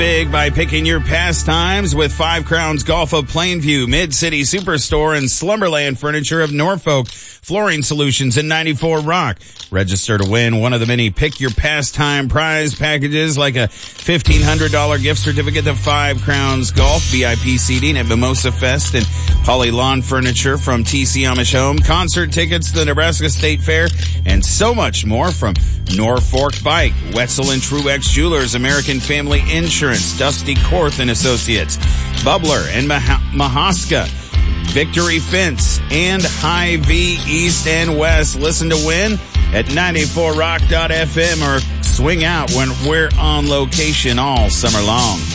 Big by picking your pastimes with Five Crowns Golf of Plainview, Mid-City Superstore, and Slumberland Furniture of Norfolk, Flooring Solutions in 94 Rock. Register to win one of the many Pick Your Pastime prize packages like a $1,500 gift certificate to Five Crowns Golf, VIP seating at Mimosa Fest, and Holly Lawn Furniture from TC Amish Home, concert tickets to the Nebraska State Fair, and so much more from Norfolk Bike, Wetzel and Truex Jewelers, American Family Insurance, Dusty Korth and Associates, Bubbler and Mahaska, Victory Fence, and Hy-Vee East and West. Listen to win at 94rock.fm or swing out when we're on location all summer long.